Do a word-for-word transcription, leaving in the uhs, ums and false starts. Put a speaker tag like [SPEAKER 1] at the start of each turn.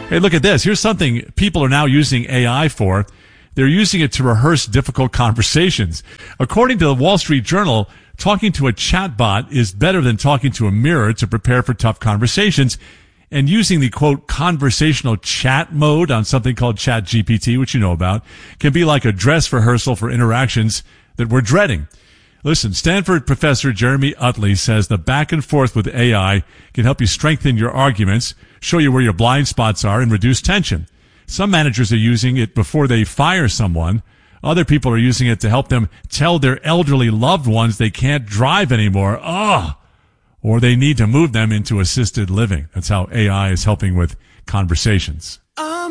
[SPEAKER 1] Hey, look at this. Here's something people are now using A I for. They're using it to rehearse difficult conversations. According to the Wall Street Journal, talking to a chatbot is better than talking to a mirror to prepare for tough conversations. And using the, quote, conversational chat mode on something called ChatGPT, which you know about, can be like a dress rehearsal for interactions that we're dreading. Listen, Stanford professor Jeremy Utley says the back and forth with A I can help you strengthen your arguments, show you where your blind spots are, and reduce tension. Some managers are using it before they fire someone. Other people are using it to help them tell their elderly loved ones they can't drive anymore. Ugh! Or they need to move them into assisted living. That's how A I is helping with conversations.